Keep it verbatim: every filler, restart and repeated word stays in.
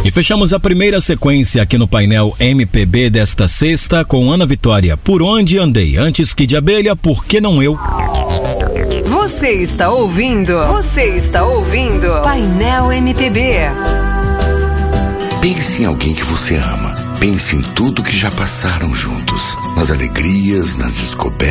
E fechamos a primeira sequência aqui no painel M P B desta sexta com Ana Vitória. Por onde andei? Antes que de abelha, por que não eu? Você está ouvindo? Você está ouvindo? Painel M P B. Pense em alguém que você ama. Pense em tudo que já passaram juntos. Nas alegrias, nas descobertas.